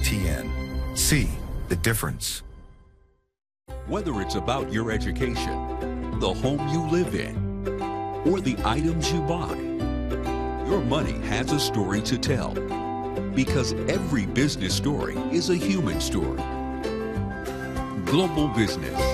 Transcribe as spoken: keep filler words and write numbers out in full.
T N. See the difference. Whether it's about your education, the home you live in, or the items you buy, your money has a story to tell. Because every business story is a human story. Global Business.